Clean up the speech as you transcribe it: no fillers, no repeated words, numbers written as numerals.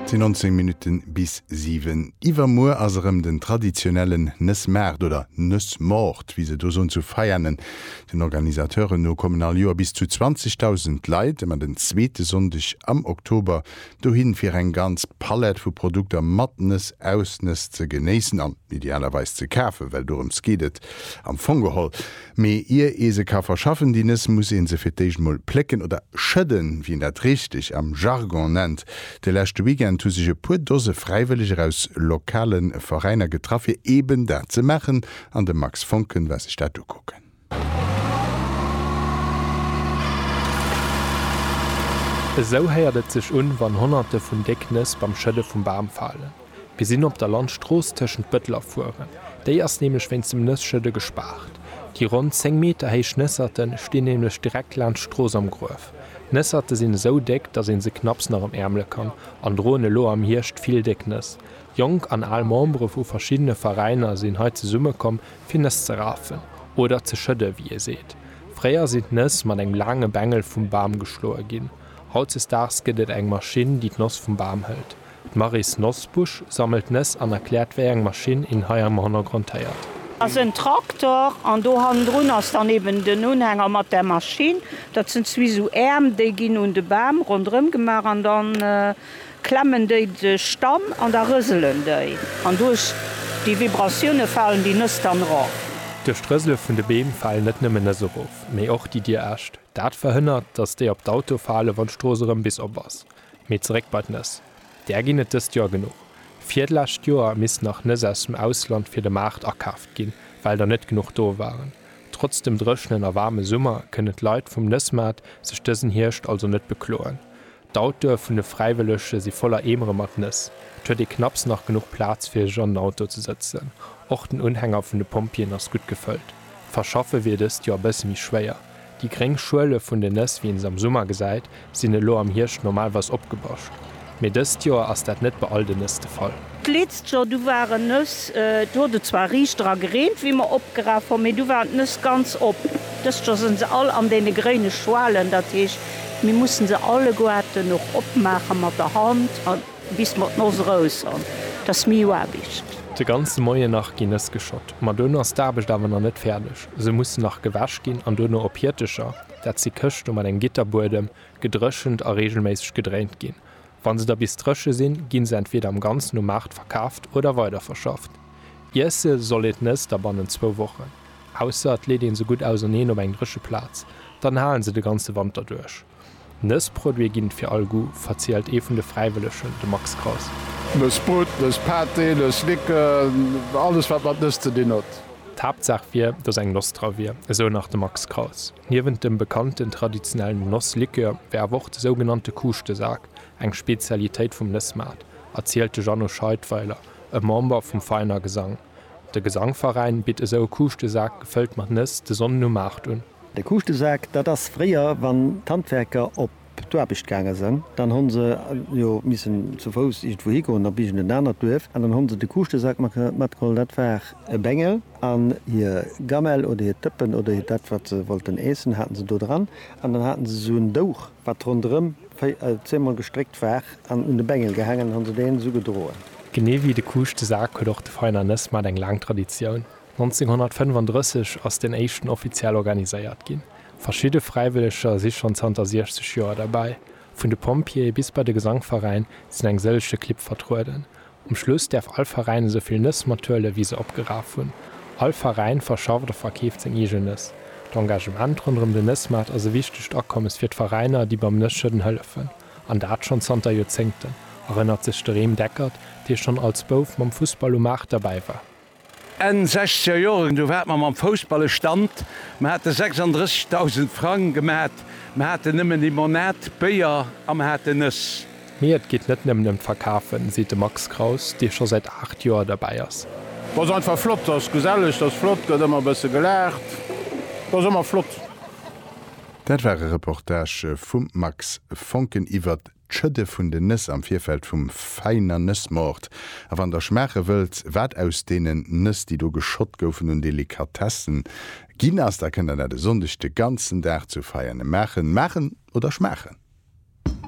19 Minuten bis 7. Iwer Moor aserem den traditionellen Nëssmärd oder Nëssmord, wie se do so zu feiernen. Den Organisateuren no kommen all Joer bis zu 20.000 Leiit, immer den 2. Sonntag am Oktober dohin fir eng ganz Palett vu Produkter Matnes ausnes ze geneessen an idealerweis ze kafe, well dorum skedet am Fongeholl. Mei ihr Eseka verschaffen die Nëss muss en se fir mal plecken oder schëden, wie en dat richtig am Jargon nennt. De lächte Weekend tu sich e pu Dose freiwillig aus lokalen Vereiner getraffe eben da ze machen an dem Max Fonken was ich dat gucken. So heiert sich wann Hunderte vun Decknes beim Schëde vum Baum fallen. Wir sinn op der Landstroos tschen Bëttler fuhren. Déi erst nämlich wenn zum Nëssschëde gespart. Die rund 10 Meter heich Nësserten stehen nämlich direkt Landstroos am Grof. Nësserte sinn so deckt, dat en se knapps nach am Ärmle kann, an drohne Lo am Hirscht viel Decknes. Jong an all Membre vu verschiedene Vereiner sinn he ze Summe kom, fir Nëss ze rafen oder ze schëdde, wie ihr seht. Fréier sind Nëss man eng lange Bengel vum Baum geschloe ginn. Haut des Dags gedet eng Maschine, die d'Noss vum Baum hält. Maris Nossbusch sammelt Nëss an erklärt wé eng Maschine in Haier am Hintergrund heiert. Also ein Traktor an do han run ass daneben den Unhänger mat der Maschine, dat sind wie so Äm, déi ginn und de Bam rundrem gemar an dann klemmen déi de Stamm an der Rëselen déi. An duch die Vibrationune fallen die Nëss dann ra. De Strësle vun de Beem fallen net nëmmen net so rof, méi och die Dir ächt. Dat verhënnert, dats déi op d'Auto falle wann Stroserem bis op wass. Met zeréck bad Nëss. Der ginnet dëst Joer genug. Viertlacht Joer miss nach Nëss aus dem Ausland fir de Markt erkaft ginn, weil da net genug do waren. Trotz dem drëschen a warme Summer kënnet Leiit vum Nëssmat sech dëssen Hirscht also net bekloen. D'Autoer vun de Freiwillige si voller Emere mat Nëss. Huet de knapps noch genug Platz fir John Auto zu setzen. Och den Unhänger vun de Pompien ass gut gefëllt. Verschaffe wird es Joer bësse mi schwéier. Die Grengschwelle vun de Nëss, wie ens am Summer gesäit, sinne Lo am Hirscht normal was opgebascht. Me dëst Joer ass dat net bei all de Nëste fall. Letzt Jo du waren Nëss wurde zwar richstra gereint, wie man opgraf, méi du waren Nëss ganz op. Dëst Jo sind se all an dee grene Schwalen, dat hiich mi mussssen se alle Goete noch opmachen mat der Hand bis mat nos raus an. Das mi wabicht. De ganze Moie nach gin es geschott. Ma dënner ass dabech dawen er net fertigg. Se mussssen nach gewäsch gin an dënner opiertecher, dat ze köcht an eng Gitterburdem gedrëschend a regelméisig gedréint gin. Wann se da bis Trësche sinn, ginn se entweder am ganzen no Markt verkaaft oder weiter verschafft. Jesse sollet Nëss da bannen 2 Wochen. Ausser läden so gut aus neen op eng dresche Platz, dann halen se de ganze Wand dadurch. Nëssproduier ginn fir all gu verzielt vun de Freiwilligschen de Max Kraus. Das Brot, das Pate, das Licke, alles wat mat Nëste Di not. Hauptsache wir, dass eng Nostra wir, so nach dem Max Kraus. Neben dem bekannten traditionellen Nosslikör wäre auch der sogenannte Kuchtesag, eng Spezialität vom Nëssmat, erzählte Janno Scheidweiler, ein Member vom Feiner Gesang. Der Gesangverein bietet so Kuchtesag gefällt man Nëss de Sonne nur macht un. Der Kuchtesag, da das früher, wann Handwerker op Dwerbicht gegangen sind, dann haben sie ja, müssen zu Fuß irgendwo hingehen, dann bisschen in der Natur. Und dann haben sie die Kuchtesag mitgeholt, das war ein Bengel, an ihr Gammel oder ihr Töppen oder das, was sie wollten essen, hatten sie da dran. Und dann hatten sie so ein Tuch, was rundherum 10-mal gestrickt war, an den Bengel gehangen und haben sie den so gedroht. Genau wie der Kuchtesag hat auch der Feiner Nëssmat eine lange Tradition. 1935 aus den ersten offiziell organisiert ging. Verschiedene Freiwillige sind schon 20 Jahre dabei. Von den Pompier bis bei den Gesangverein sind eng selsche Klipp vertruden. Am Schluss darf all Vereine so viel Nëssmaterial wie sie abgerafft wurden. All Vereine verschafft oder verkauft sein eigenes. Das Engagement rund um den Nëssmat also wichtig Abkommen für die Vereine, die beim Nëssschëden helfen. An dat schon 20 Jahrzehnten erinnert sich der Rehm Deckert, der schon als Bof beim Fußball und Macht dabei war. En 16 Joren du werd man am Fußballe stand, man hat 36.000 Franken gemat, man hat nimmen die Monet Bier am hat Nëss. Mir geht net nem dem Verkaufen, sieht Max Kraus, der schon seit 8 Jahren dabei ist. Was einfach flott, das gesellig, das flott gëtt immer bisse gelehrt. Das immer flott. Dat war eine Reportage vum Max Fonken iwwer Schëde vun de Nëss am Vierfeld vum feiner Nëssmord. A wann der Schmerche wëlt, wat aus denen Nëss, die do geschott goufen und Delikatessen. Ginas, da kënne er de Sonndech de ganzen Dach zu feiern. Machen oder schmechen.